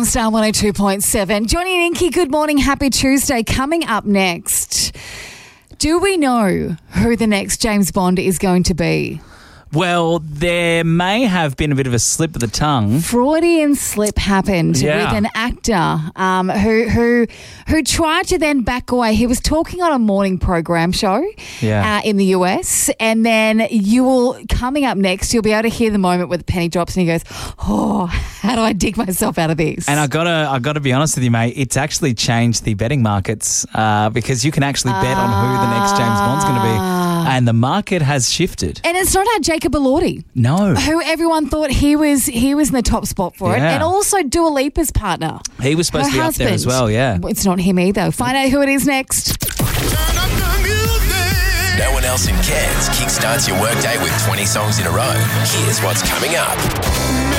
on Star 102.7. Johnny and Inky, good morning. Happy Tuesday. Coming up next, do we know who the next James Bond is going to be? Well, there may have been a bit of a slip of the tongue. Freudian slip happened with an actor who tried to then back away. He was talking on a morning program show in the US, and then coming up next, you'll be able to hear the moment where the penny drops and he goes, "Oh, how do I dig myself out of this?" And I gotta be honest with you, mate. It's actually changed the betting markets because you can actually bet on who the next James Bond's going to be, and the market has shifted. And it's not our Jacob Elordi. No. Who everyone thought he was in the top spot for it. And also Dua Lipa's partner. He was supposed to be up there as well, yeah. It's not him either. Find out who it is next. No one else in Cairns kickstarts your workday with 20 songs in a row. Here's what's coming up.